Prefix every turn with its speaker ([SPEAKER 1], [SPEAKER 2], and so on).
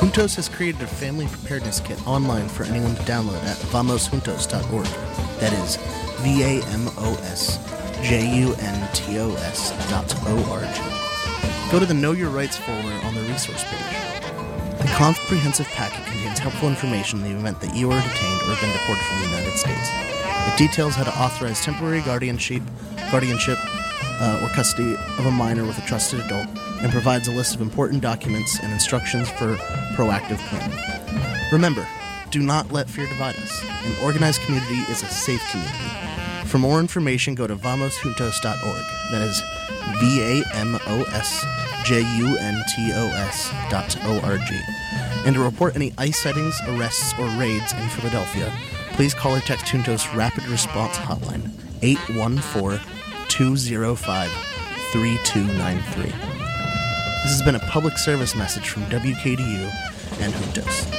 [SPEAKER 1] Juntos has created a family preparedness kit online for anyone to download at vamosjuntos.org. That is VAMOSJUNTOS.org. Go to the Know Your Rights folder on the resource page. The comprehensive packet contains helpful information in the event that you are detained or have been deported from the United States. It details how to authorize temporary guardianship, or custody of a minor with a trusted adult, and provides a list of important documents and instructions for proactive planning. Remember, do not let fear divide us. An organized community is a safe community. For more information, go to vamosjuntos.org. That is VAMOSJUNTOS.org. And to report any ICE sightings, arrests, or raids in Philadelphia, please call or text Juntos Rapid Response Hotline, 814-205-3293. This has been a public service message from WKDU and Juntos.